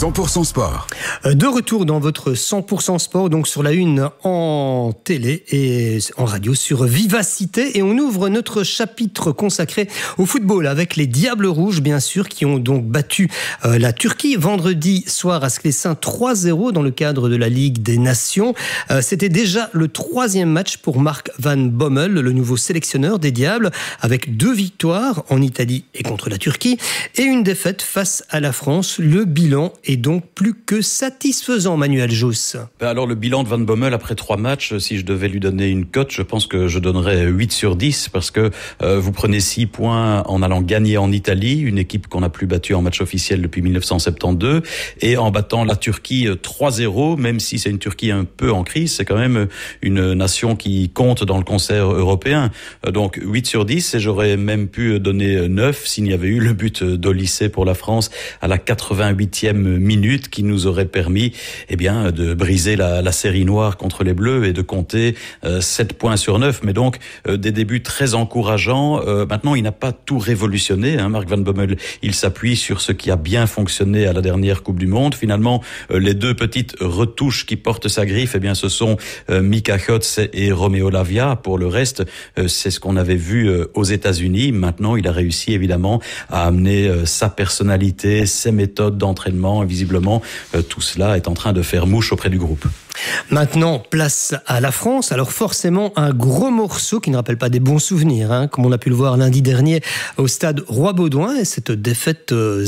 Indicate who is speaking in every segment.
Speaker 1: 100% sport.
Speaker 2: De retour dans votre 100% sport, donc sur la une en télé et en radio sur Vivacité. Et on ouvre notre chapitre consacré au football avec les Diables Rouges, bien sûr, qui ont donc battu la Turquie vendredi soir à Sclessin 3-0 dans le cadre de la Ligue des Nations. C'était déjà le 3e match pour Mark Van Bommel, le nouveau sélectionneur des Diables, avec 2 victoires en Italie et contre la Turquie et une défaite face à la France. Le bilan est donc plus que satisfaisant, Manuel Jousse.
Speaker 3: Alors le bilan de Van Bommel après 3 matchs, si je devais lui donner une cote, je pense que je donnerais 8 sur 10 parce que vous prenez 6 points en allant gagner en Italie, une équipe qu'on n'a plus battue en match officiel depuis 1972, et en battant la Turquie 3-0, même si c'est une Turquie un peu en crise, c'est quand même une nation qui compte dans le concert européen. Donc 8 sur 10, et j'aurais même pu donner 9 s'il y avait eu le but d'Olysée pour la France à la 88e minute qui nous aurait permis de briser la série noire contre les Bleus et de compter 7 points sur 9. Mais donc des débuts très encourageants. Maintenant, il n'a pas tout révolutionné, Mark Van Bommel. Il s'appuie sur ce qui a bien fonctionné à la dernière Coupe du Monde. Finalement, les 2 petites retouches qui portent sa griffe, ce sont Mika Götze et Romeo Lavia. Pour le reste, c'est ce qu'on avait vu aux États-Unis. Maintenant, il a réussi évidemment à amener sa personnalité, ses méthodes d'entraînement. Et visiblement, tout cela est en train de faire mouche auprès du groupe.
Speaker 2: Maintenant, place à la France. Alors forcément, un gros morceau qui ne rappelle pas des bons souvenirs, comme on a pu le voir lundi dernier au stade Roi-Baudouin. Et cette défaite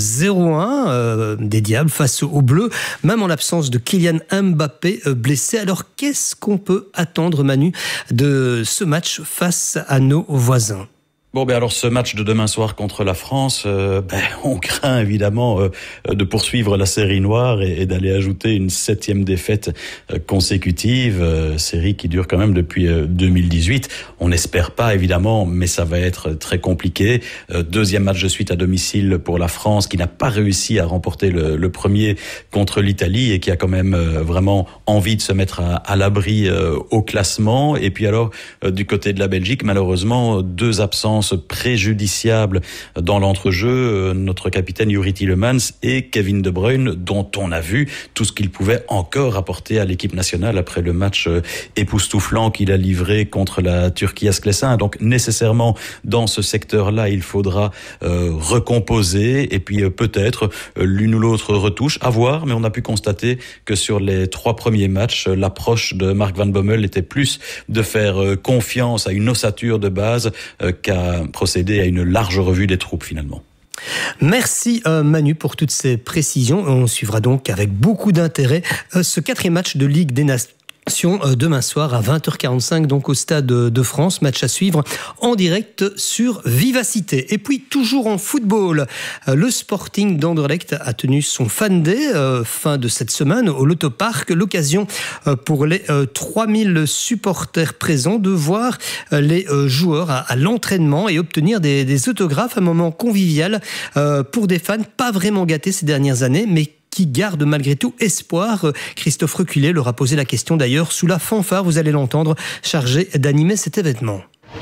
Speaker 2: 0-1 des Diables face aux Bleus, même en l'absence de Kylian Mbappé blessé. Alors qu'est-ce qu'on peut attendre, Manu, de ce match face à nos voisins ?
Speaker 3: Alors ce match de demain soir contre la France, on craint évidemment de poursuivre la série noire et d'aller ajouter une 7e défaite consécutive, série qui dure quand même depuis 2018. On n'espère pas évidemment, mais ça va être très compliqué. 2e match de suite à domicile pour la France qui n'a pas réussi à remporter le premier contre l'Italie et qui a quand même vraiment envie de se mettre à l'abri au classement. Et puis alors du côté de la Belgique, malheureusement 2 absences préjudiciable dans l'entrejeu, notre capitaine Yuri Tielemans et Kevin De Bruyne, dont on a vu tout ce qu'il pouvait encore apporter à l'équipe nationale après le match époustouflant qu'il a livré contre la Turquie à Sclessin. Donc nécessairement dans ce secteur-là, il faudra recomposer et puis peut-être l'une ou l'autre retouche, à voir, mais on a pu constater que sur les 3 premiers matchs, l'approche de Mark Van Bommel était plus de faire confiance à une ossature de base qu'à procéder à une large revue des troupes finalement.
Speaker 2: Merci Manu pour toutes ces précisions. On suivra donc avec beaucoup d'intérêt ce 4e match de Ligue des Nations demain soir à 20h45 donc au Stade de France. Match à suivre en direct sur Vivacité. Et puis toujours en football, le Sporting d'Anderlecht a tenu son Fan Day fin de cette semaine au Lotto Park. L'occasion pour les 3000 supporters présents de voir les joueurs à l'entraînement et obtenir des autographes. Un moment convivial pour des fans pas vraiment gâtés ces dernières années, mais qui garde malgré tout espoir. Christophe Reculé leur a posé la question d'ailleurs sous la fanfare, vous allez l'entendre, chargé d'animer cet événement.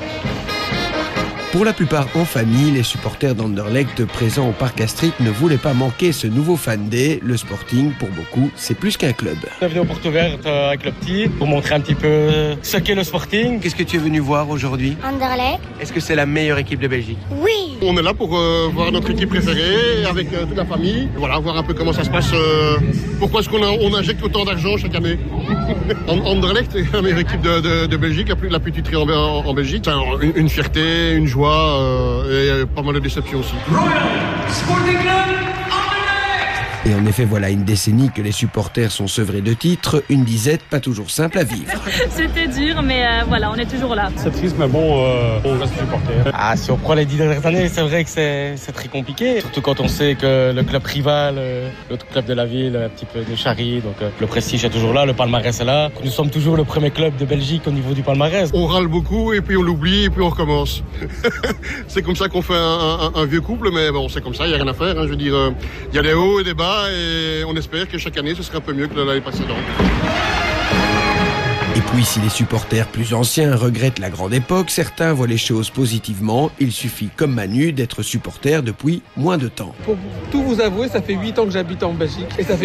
Speaker 4: Pour la plupart en famille, les supporters d'Anderlecht présents au parc Astrid ne voulaient pas manquer ce nouveau Fan Day. Le Sporting, pour beaucoup, c'est plus qu'un club.
Speaker 5: On est venu aux portes ouvertes avec le petit pour montrer un petit peu ce qu'est le Sporting.
Speaker 4: Qu'est-ce que tu es venu voir aujourd'hui ?
Speaker 6: Anderlecht.
Speaker 4: Est-ce que c'est la meilleure équipe de Belgique ?
Speaker 6: Oui.
Speaker 7: On est là pour voir notre équipe préférée avec toute la famille. Voilà, voir un peu comment ça se passe. Pourquoi est-ce qu'on injecte autant d'argent chaque année ? Anderlecht est la meilleure équipe de Belgique, la plus titrée en Belgique. C'est une fierté, une joie et pas mal de déceptions aussi.
Speaker 4: Et en effet, voilà une décennie que les supporters sont sevrés de titres, une disette pas toujours simple à vivre.
Speaker 8: C'était dur, mais voilà, on est toujours là.
Speaker 5: C'est triste, mais bon, on reste supporter. Si on prend les 10 dernières années, c'est vrai que c'est très compliqué. Surtout quand on sait que le club rival, l'autre club de la ville, un petit peu de Chari, donc le prestige est toujours là, le palmarès est là. Nous sommes toujours le premier club de Belgique au niveau du palmarès.
Speaker 7: On râle beaucoup et puis on l'oublie et puis on recommence. C'est comme ça qu'on fait un vieux couple, mais bon, c'est comme ça, il n'y a rien à faire. Je veux dire, il y a des hauts et des bas. Et on espère que chaque année ce sera un peu mieux que l'année précédente.
Speaker 4: Et puis si les supporters plus anciens regrettent la grande époque, certains voient les choses positivement. Il suffit, comme Manu, d'être supporter depuis moins de temps.
Speaker 9: Pour tout vous avouer, ça fait 8 ans que j'habite en Belgique et ça fait